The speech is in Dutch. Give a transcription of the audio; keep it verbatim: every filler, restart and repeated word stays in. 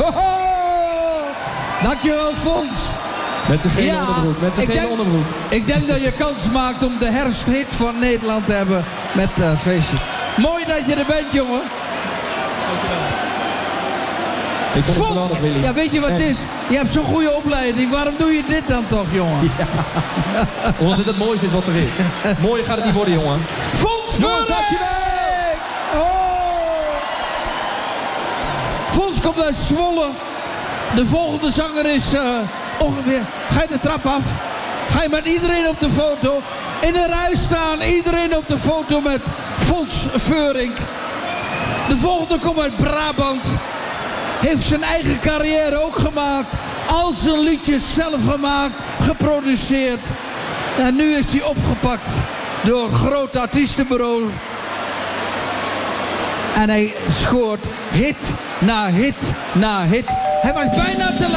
Hoho! Dankjewel, Fons. Met zijn gele Ja, onderbroek. Met zijn ik gele denk- onderbroek. Ik denk dat je kans maakt om de herfsthit van Nederland te hebben met uh, feestje. Mooi dat je er bent, jongen. Ik vond het Fons, geweldig, Willy. ja, weet je wat het Echt. is? Je hebt zo'n goede opleiding. Waarom doe je dit dan toch, jongen? Omdat dit het mooiste is wat er is. Mooier gaat het niet worden, jongen. Fons Jongens, Vuurik! dankjewel! Oh! Fons komt uit Zwolle. De volgende zanger is uh, ongeveer... Ga je de trap af? Ga je met iedereen op de foto? In een rij staan, iedereen op de foto met Fons Vuurik. De volgende komt uit Brabant. Heeft zijn eigen carrière ook gemaakt. Al zijn liedjes zelf gemaakt, geproduceerd. En nu is hij opgepakt door een groot artiestenbureau. En hij scoort hit na hit na hit. Hij was bijna te